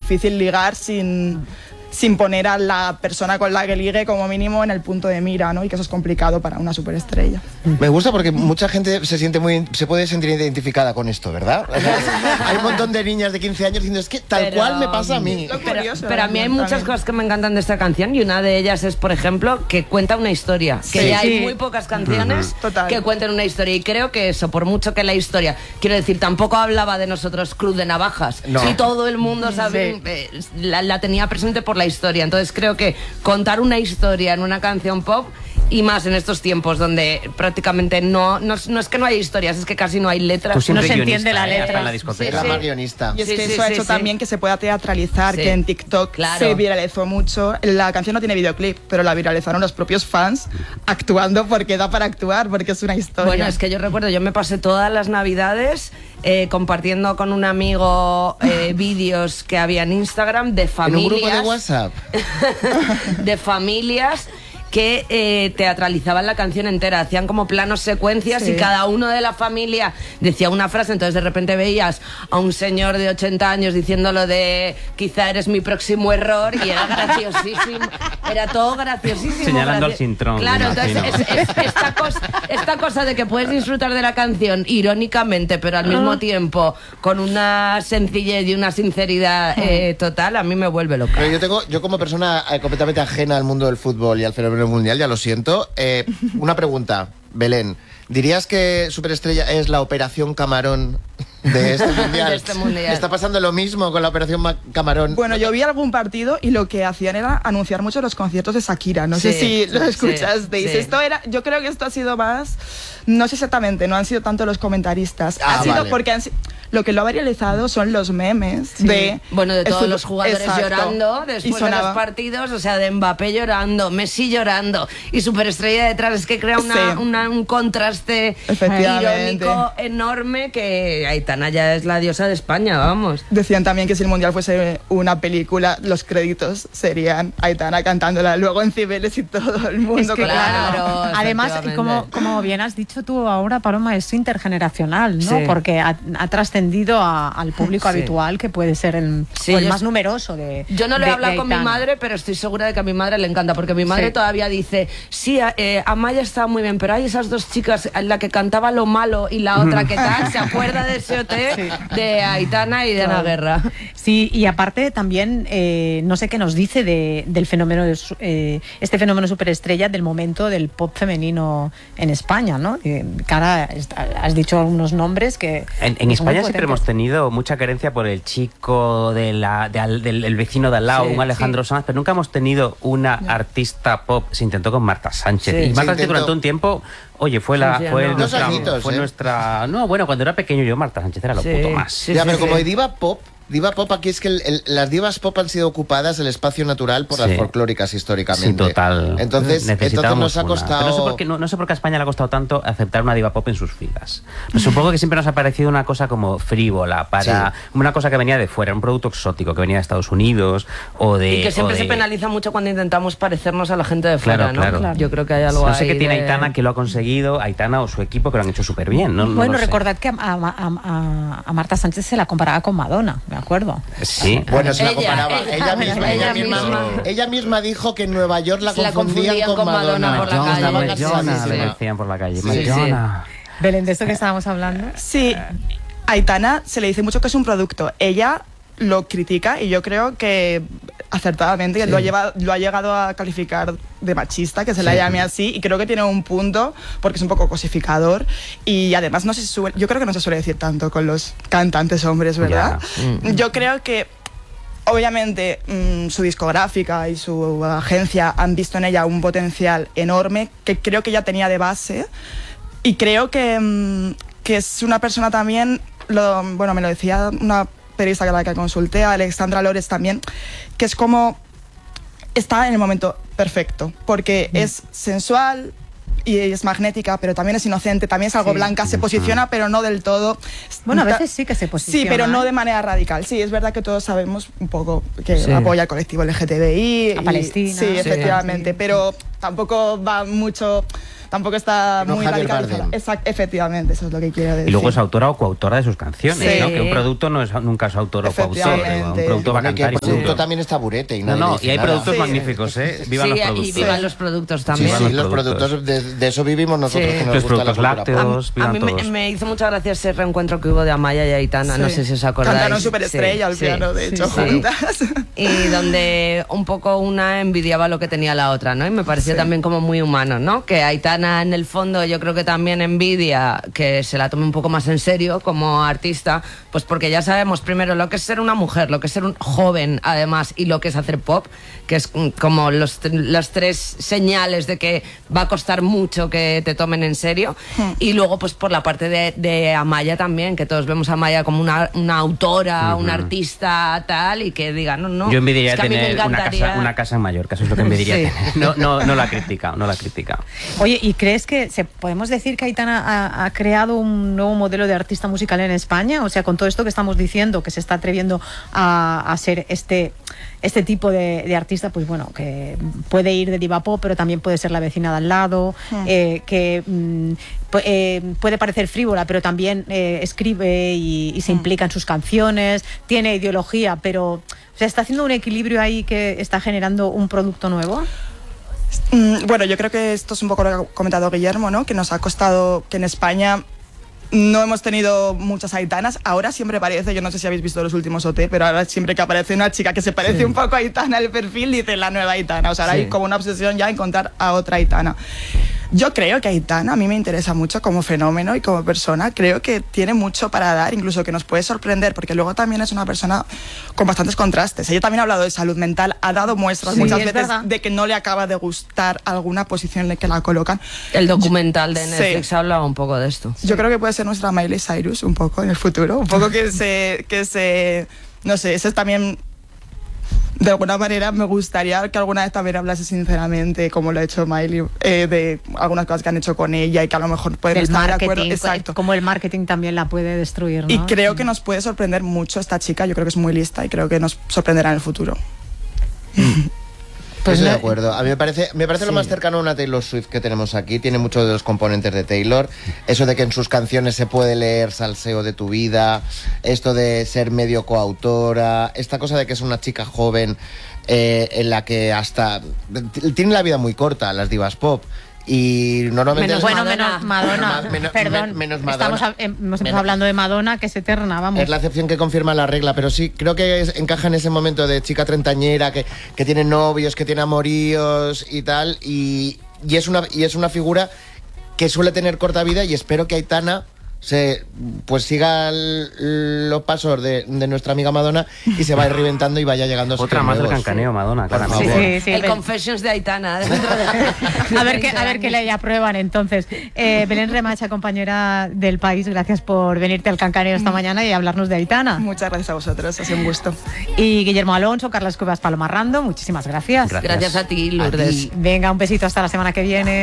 difícil ligar sin poner a la persona con la que ligue como mínimo en el punto de mira, ¿no? Y que eso es complicado para una superestrella. Me gusta porque mucha gente se puede sentir identificada con esto, ¿verdad? O sea, hay un montón de niñas de 15 años diciendo, es que tal cual me pasa a mí. Pero a mí hay muchas cosas que me encantan de esta canción y una de ellas es, por ejemplo, que cuenta una historia. Que ya hay muy pocas canciones que cuenten una historia. Y creo que eso, por mucho que la historia, quiero decir, tampoco hablaba de nosotros Cruz de Navajas. No. Y todo el mundo sabe, la tenía presente por la historia. Entonces creo que contar una historia en una canción pop, y más en estos tiempos donde prácticamente no es que no hay historias, es que casi no hay letras. No se entiende la letra. En la discoteca. Drama guionista. Y es que eso ha hecho también que se pueda teatralizar, que en TikTok se viralizó mucho. La canción no tiene videoclip, pero la viralizaron los propios fans actuando porque da para actuar, porque es una historia. Bueno, es que yo recuerdo, yo me pasé todas las navidades compartiendo con un amigo vídeos que había en Instagram de familias. ¿En un grupo de WhatsApp? De familias que teatralizaban la canción entera, hacían como planos secuencias y cada uno de la familia decía una frase, entonces de repente veías a un señor de 80 años diciéndolo de quizá eres mi próximo error, y era graciosísimo, era todo graciosísimo. Señalando al cintrón. Claro, entonces esta cosa de que puedes disfrutar de la canción irónicamente, pero al mismo tiempo con una sencillez y una sinceridad total, a mí me vuelve loca. Pero yo como persona completamente ajena al mundo del fútbol y al fenómeno mundial, ya lo siento, una pregunta, Belén, ¿dirías que Superestrella es la operación Camarón de este mundial? De este mundial. ¿Está pasando lo mismo con la operación Camarón? Bueno, yo vi algún partido y lo que hacían era anunciar mucho los conciertos de Shakira. No sé si lo escuchasteis. Yo creo que esto ha sido más, no sé exactamente, no han sido tanto los comentaristas. Ha sido porque lo que lo ha viralizado son los memes de todos los jugadores llorando después de los partidos, o sea, de Mbappé llorando, Messi llorando y Superestrella detrás. Es que crea un contraste irónico enorme, que Aitana ya es la diosa de España, vamos. Decían también que si el Mundial fuese una película, los créditos serían Aitana cantándola luego en Cibeles y todo el mundo. Es que claro, además, como bien has dicho tú ahora, Paloma, es intergeneracional, ¿no? Porque ha trascendido al público habitual, que puede ser el más numeroso de. Yo no lo he hablado con mi madre, pero estoy segura de que a mi madre le encanta, porque mi madre todavía dice, Amaya está muy bien, pero hay esas dos chicas, la que cantaba Lo Malo y la otra que tal, se acuerda de ese OT de Aitana y de Ana Guerra. Sí, y aparte también, no sé qué nos dice del fenómeno, este fenómeno superestrella, del momento del pop femenino en España, ¿no? Cara, has dicho algunos nombres que. En España siempre hemos tenido mucha carencia por el chico del vecino de al lado, un Alejandro Sanz, pero nunca hemos tenido una artista pop. Se intentó con Marta Sánchez. Y Marta Sánchez durante un tiempo, fue nuestra. No, bueno, cuando era pequeño yo, Marta Sánchez era lo puto más. Pero como diva pop, aquí es que las divas pop han sido ocupadas el espacio natural por las folclóricas históricamente. Sí, total. Entonces nos ha costado. Pero no sé por qué a España le ha costado tanto aceptar una diva pop en sus filas. Pues supongo que siempre nos ha parecido una cosa como frívola, una cosa que venía de fuera, un producto exótico que venía de Estados Unidos y que siempre se penaliza mucho cuando intentamos parecernos a la gente de fuera, ¿no? Claro. Yo creo que hay algo. No sé qué tiene Aitana que lo ha conseguido, Aitana o su equipo, que lo han hecho súper bien. Bueno, recordad que a Marta Sánchez se la comparaba con Madonna. ¿De acuerdo? Sí. Bueno, se la comparaba. Ella misma dijo que en Nueva York la confundían con Madonna. Por la calle. Madonna, le decían por la calle. Madonna. Belén, ¿de esto que estábamos hablando? Sí. Aitana se le dice mucho que es un producto. Ella lo critica y yo creo que acertadamente lo ha llegado a calificar de machista, que se la llame así, y creo que tiene un punto porque es un poco cosificador, y además yo creo que no se suele decir tanto con los cantantes hombres, ¿verdad? Yo creo que obviamente su discográfica y su agencia han visto en ella un potencial enorme que creo que ya tenía de base, y creo que es una persona también, me lo decía una periodista a la que consulté, Alexandra Lores también, que es como está en el momento perfecto, porque es sensual y es magnética, pero también es inocente, también es algo blanca, se posiciona, pero no del todo. Bueno, a veces sí que se posiciona. Sí, pero no de manera radical. Sí, es verdad que todos sabemos un poco que apoya al colectivo LGTBI. A Palestina. Sí, efectivamente, pero tampoco va mucho tampoco está No muy Javier radicalizada. Bardem. Efectivamente, eso es lo que quiero decir. Y luego es autora o coautora de sus canciones, Sí. ¿no? Que un producto no es nunca es autor o coautor. Un producto va a Bueno, y que cantar el y producto punto. también está burete. Y No, nadie no, dice y hay nada. productos Sí. magníficos, ¿eh? Vivan Sí, los y productos. vivan los productos Sí, también. sí, Vivan los los productos, de eso vivimos nosotros, Sí. que nos Los gusta la productos cultura lácteos. pop. Todos, A vivan mí todos. me hizo mucha gracia ese reencuentro que hubo de Amaya y Aitana, no Sí. sé si os acordáis. Cantaron Superestrella al Sí, piano, de hecho, sí. juntas. Y donde un poco una envidiaba lo que tenía la otra, ¿no? Y me pareció también como muy humano, ¿no? Que Aitana en el fondo yo creo que también envidia que se la tome un poco más en serio como artista, pues porque ya sabemos primero lo que es ser una mujer, lo que es ser un joven además y lo que es hacer pop, que es como las tres señales de que va a costar mucho que te tomen en serio. Y luego pues por la parte de Amaya también, que todos vemos a Amaya como una autora, una artista tal, y que diga, no, Yo envidiaría es que a mí me tener encantaría... una casa en Mallorca, eso es lo que envidiaría Sí. tener. No la he criticado, no la he criticado. Oye, ¿y crees que podemos decir que Aitana ha creado un nuevo modelo de artista musical en España? O sea, con todo esto que estamos diciendo, que se está atreviendo a ser este tipo de artista, pues bueno, que puede ir de diva pop, pero también puede ser la vecina de al lado, que puede parecer frívola, pero también escribe y se implica en sus canciones, tiene ideología, pero o sea, está haciendo un equilibrio ahí que está generando un producto nuevo. Bueno, yo creo que esto es un poco lo que ha comentado Guillermo, ¿no? Que nos ha costado que en España no hemos tenido muchas Aitanas. Ahora siempre parece, yo no sé si habéis visto los últimos OT, pero ahora siempre que aparece una chica que se parece un poco a Aitana el perfil, dice la nueva Aitana. O sea, ahora hay como una obsesión ya encontrar a otra Aitana. Yo creo que Aitana a mí me interesa mucho como fenómeno y como persona. Creo que tiene mucho para dar, incluso que nos puede sorprender, porque luego también es una persona con bastantes contrastes. Ella también ha hablado de salud mental, ha dado muestras muchas veces verdad. de que no le acaba de gustar alguna posición en la que la colocan. El documental de Netflix Sí. hablaba un poco de esto. Yo creo que puede ser nuestra Miley Cyrus un poco en el futuro, un poco que se no sé, ese es también, de alguna manera me gustaría que alguna vez también hablase sinceramente, como lo ha hecho Miley, de algunas cosas que han hecho con ella y que a lo mejor pueden Del estar de acuerdo. marketing, Exacto. como el marketing también la puede destruir, ¿no? Y creo que nos puede sorprender mucho esta chica, yo creo que es muy lista y creo que nos sorprenderá en el futuro. Pues Estoy de no- acuerdo. A mí me parece lo más cercano a una Taylor Swift que tenemos aquí. Tiene muchos de los componentes de Taylor. Eso de que en sus canciones se puede leer salseo de tu vida. Esto de ser medio coautora. Esta cosa de que es una chica joven en la que hasta... Tiene la vida muy corta, las divas pop. Y normalmente... Menos Madonna. Perdón, menos Madonna. Hemos empezado hablando de Madonna, que es eterna, vamos. Es la excepción que confirma la regla, pero sí, creo que encaja en ese momento de chica treintañera, que tiene novios, que tiene amoríos y tal, y es una figura que suele tener corta vida, y espero que Aitana pues siga los pasos de nuestra amiga Madonna y se vaya reventando y vaya llegando a Otra sitios más del nuevos. cancaneo, Madonna, Por claramente. favor. Sí, El ven. Confessions de Aitana. A ver qué le aprueban entonces. Belén Remacha, compañera del País, gracias por venirte al Cancaneo esta mañana y hablarnos de Aitana. Muchas gracias a vosotros, ha sido un gusto. Y Guillermo Alonso, Carlas Cuevas, Paloma Rando, muchísimas gracias. Gracias a ti, Lourdes. A ti. Venga, un besito hasta la semana que viene.